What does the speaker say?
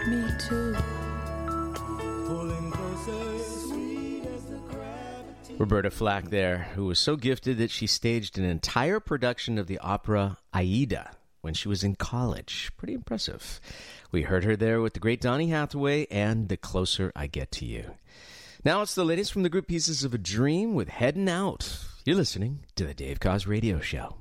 Me too. Roberta Flack there, who was so gifted that she staged an entire production of the opera Aida when she was in college. Pretty impressive. We heard her there with the great Donny Hathaway and The Closer I Get to You. Now it's the latest from the group Pieces of a Dream with Headin' Out. You're listening to the Dave Koz Radio Show.